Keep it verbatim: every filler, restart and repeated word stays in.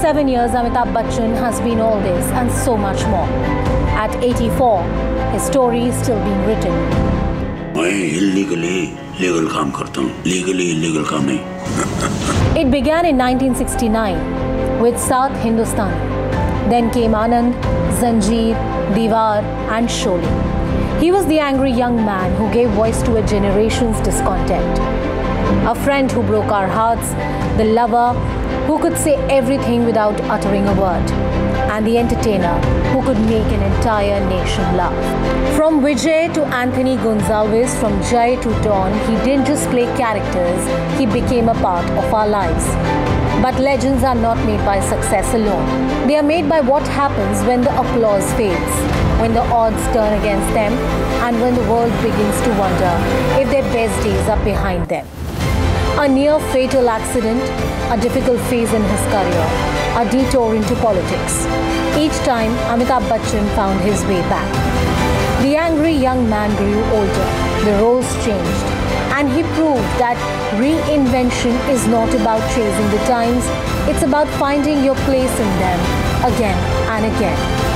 seven years, Amitabh Bachchan has been all this and so much more. At eighty-four, his story is still being written. मैं illegally legal काम करता हूँ, legally illegal काम नहीं. It began in nineteen sixty-nine with South Hindustani. Then came Anand, Zanjeer, Diwar and Sholay. He was the angry young man who gave voice to a generation's discontent. A friend who broke our hearts, the lover who could say everything without uttering a word, and the entertainer who could make an entire nation laugh. From Vijay to Anthony Gonzalez, from Jai to Don, he didn't just play characters, he became a part of our lives. But legends are not made by success alone. They are made by what happens when the applause fades, when the odds turn against them, and when the world begins to wonder if their best days are behind them. A near fatal accident, a difficult phase in his career, a detour into politics. Each time, Amitabh Bachchan found his way back. The angry young man grew older, the roles changed, and he proved that reinvention is not about chasing the times, it's about finding your place in them again and again.